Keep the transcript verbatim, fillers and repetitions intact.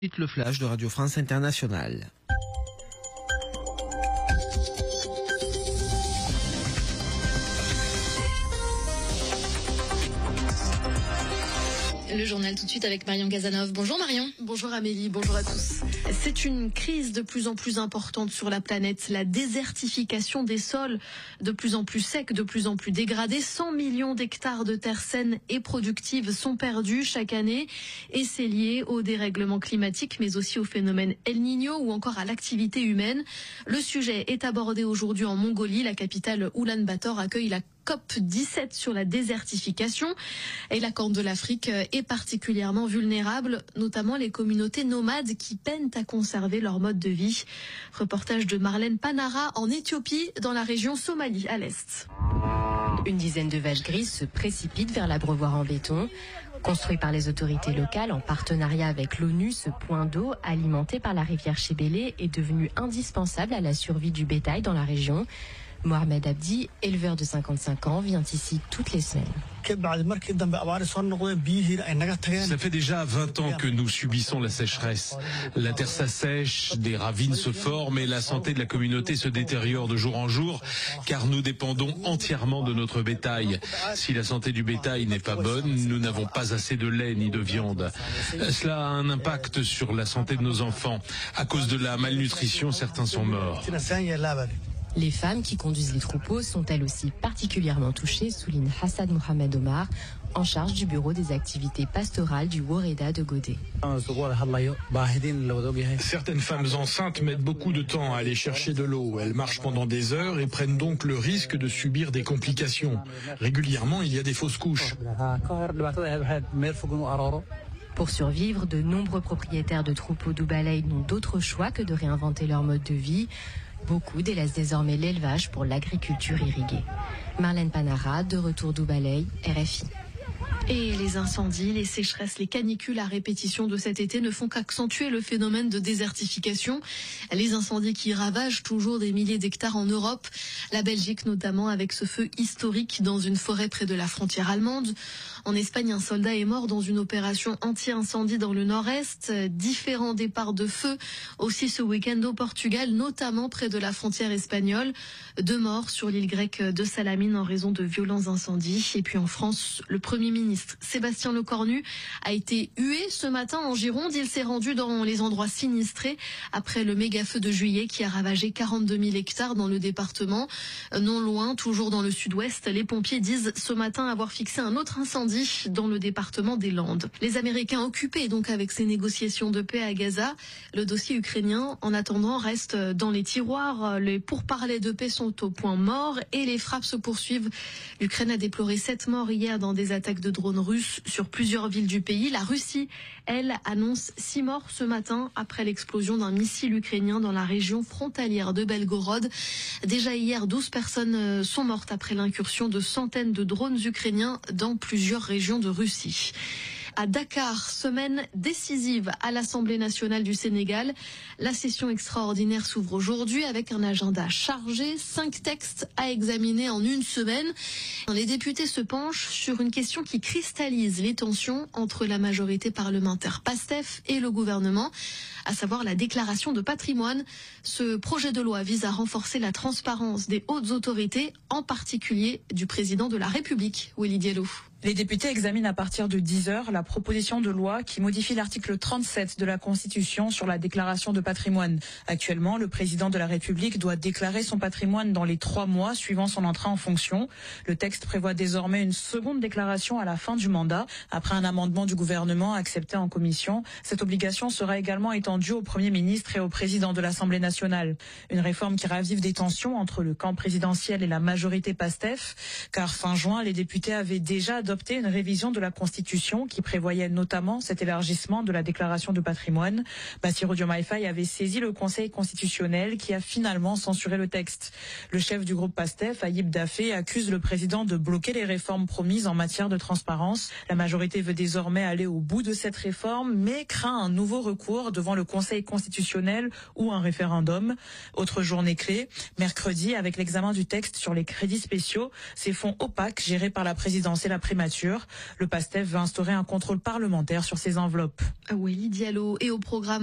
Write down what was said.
Le flash de Radio France Internationale. Le journal tout de suite avec Marion Gazanov. Bonjour Marion. Bonjour Amélie, bonjour à tous. C'est une crise de plus en plus importante sur la planète. La désertification des sols, de plus en plus secs, de plus en plus dégradés. cent millions d'hectares de terres saines et productives sont perdus chaque année. Et c'est lié au dérèglement climatique, mais aussi au phénomène El Niño ou encore à l'activité humaine. Le sujet est abordé aujourd'hui en Mongolie. La capitale Oulan-Bator accueille la C O P dix-sept sur la désertification. Et la Corne de l'Afrique est particulièrement vulnérable, notamment les communautés nomades qui peinent à conserver leur mode de vie. Reportage de Marlène Panara en Éthiopie, dans la région Somalie, à l'est. Une dizaine de vaches grises se précipitent vers l'abreuvoir en béton. Construit par les autorités locales en partenariat avec l'ONU, ce point d'eau, alimenté par la rivière Chébélé, est devenu indispensable à la survie du bétail dans la région. Mohamed Abdi, éleveur de cinquante-cinq ans, vient ici toutes les semaines. Ça fait déjà vingt ans que nous subissons la sécheresse. La terre s'assèche, des ravines se forment et la santé de la communauté se détériore de jour en jour car nous dépendons entièrement de notre bétail. Si la santé du bétail n'est pas bonne, nous n'avons pas assez de lait ni de viande. Cela a un impact sur la santé de nos enfants. À cause de la malnutrition, certains sont morts. Les femmes qui conduisent les troupeaux sont elles aussi particulièrement touchées, souligne Hassan Mohamed Omar, en charge du bureau des activités pastorales du Woreda de Godé. Certaines femmes enceintes mettent beaucoup de temps à aller chercher de l'eau. Elles marchent pendant des heures et prennent donc le risque de subir des complications. Régulièrement, il y a des fausses couches. Pour survivre, de nombreux propriétaires de troupeaux d'Oubalay n'ont d'autre choix que de réinventer leur mode de vie. Beaucoup délaissent désormais l'élevage pour l'agriculture irriguée. Marlène Panara, de retour d'Oubalay, R F I. Et les incendies, les sécheresses, les canicules à répétition de cet été ne font qu'accentuer le phénomène de désertification. Les incendies qui ravagent toujours des milliers d'hectares en Europe. La Belgique notamment avec ce feu historique dans une forêt près de la frontière allemande. En Espagne, un soldat est mort dans une opération anti-incendie dans le nord-est. Différents départs de feu aussi ce week-end au Portugal, notamment près de la frontière espagnole. Deux morts sur l'île grecque de Salamine en raison de violents incendies. Et puis en France, le Premier ministre Sébastien Lecornu a été hué ce matin en Gironde. Il s'est rendu dans les endroits sinistrés après le méga feu de juillet qui a ravagé quarante-deux mille hectares dans le département. Non loin, toujours dans le sud-ouest, les pompiers disent ce matin avoir fixé un autre incendie dans le département des Landes. Les Américains occupés donc avec ces négociations de paix à Gaza. Le dossier ukrainien, en attendant, reste dans les tiroirs. Les pourparlers de paix sont au point mort et les frappes se poursuivent. L'Ukraine a déploré sept morts hier dans des attaques de drones russes sur plusieurs villes du pays. La Russie, elle, annonce six morts ce matin après l'explosion d'un missile ukrainien dans la région frontalière de Belgorod. Déjà hier, douze personnes sont mortes après l'incursion de centaines de drones ukrainiens dans plusieurs régions de Russie. À Dakar, semaine décisive à l'Assemblée nationale du Sénégal. La session extraordinaire s'ouvre aujourd'hui avec un agenda chargé, cinq textes à examiner en une semaine. Les députés se penchent sur une question qui cristallise les tensions entre la majorité parlementaire PASTEF et le gouvernement, à savoir la déclaration de patrimoine. Ce projet de loi vise à renforcer la transparence des hautes autorités, en particulier du président de la République, Willy Diallo. Les députés examinent à partir de dix heures la proposition de loi qui modifie l'article trente-sept de la Constitution sur la déclaration de patrimoine. Actuellement, le président de la République doit déclarer son patrimoine dans les trois mois suivant son entrée en fonction. Le texte prévoit désormais une seconde déclaration à la fin du mandat. Après un amendement du gouvernement accepté en commission, cette obligation sera également étendue au Premier ministre et au président de l'Assemblée nationale. Une réforme qui ravive des tensions entre le camp présidentiel et la majorité PASTEF, car fin juin, les députés avaient déjà adopté adopté une révision de la Constitution qui prévoyait notamment cet élargissement de la déclaration de patrimoine. Bassirou Diomaye Faye avait saisi le Conseil constitutionnel qui a finalement censuré le texte. Le chef du groupe PASTEF, Ayib Daffé, accuse le président de bloquer les réformes promises en matière de transparence. La majorité veut désormais aller au bout de cette réforme, mais craint un nouveau recours devant le le Conseil constitutionnel ou un référendum. Autre journée clé, mercredi, avec l'examen du texte sur les crédits spéciaux, ces fonds opaques gérés par la présidence et la primature. Le PASTEF veut instaurer un contrôle parlementaire sur ces enveloppes. Willy Diallo. Et au programme